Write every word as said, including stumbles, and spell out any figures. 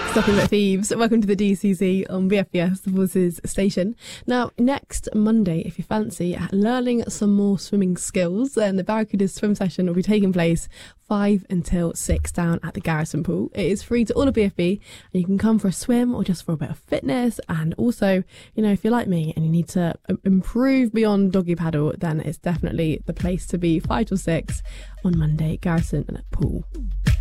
Nothing but thieves. Welcome to the D C C on B F B S, the Voices station. Now, next Monday, if you fancy learning some more swimming skills, then the Barracuda swim session will be taking place five until six down at the Garrison Pool. It is free to all of B F B, and you can come for a swim or just for a bit of fitness. And also, you know, if you're like me and you need to improve beyond doggy paddle, then it's definitely the place to be. Five till six on Monday, Garrison and at Pool.